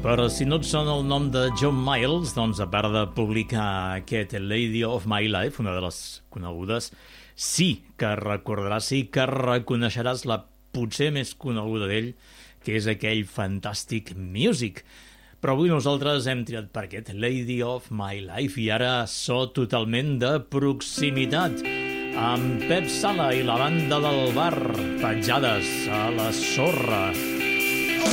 Però si no et sona el nom de John Miles, doncs a part de publicar aquest Lady of My Life, una de les conegudes, sí que recordaràs, sí que reconeixeràs la potser més coneguda d'ell, que és aquell fantàstic Music. Però avui nosaltres hem triat per aquest Lady of My Life i ara so totalment de proximitat amb Pep Sala i la banda del bar, petjades a la sorra.